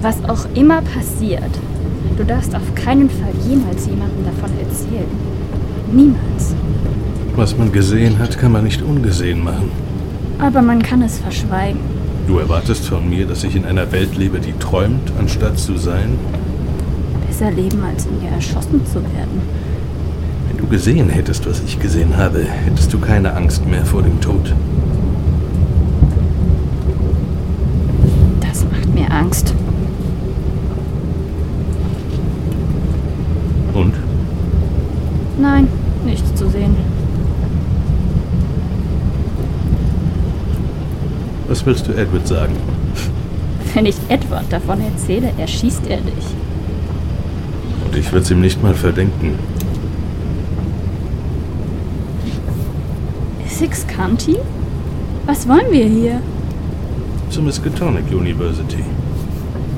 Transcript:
Was auch immer passiert, du darfst auf keinen Fall jemals jemandem davon erzählen. Niemals. Was man gesehen hat, kann man nicht ungesehen machen. Aber man kann es verschweigen. Du erwartest von mir, dass ich in einer Welt lebe, die träumt, anstatt zu sein? Besser leben, als in ihr erschossen zu werden. Wenn du gesehen hättest, was ich gesehen habe, hättest du keine Angst mehr vor dem Tod. Das macht mir Angst. Und? Nein, nichts zu sehen. Was willst du Edward sagen? Wenn ich Edward davon erzähle, erschießt er dich. Und ich würde es ihm nicht mal verdenken. Essex County? Was wollen wir hier? Zur Miskatonic University.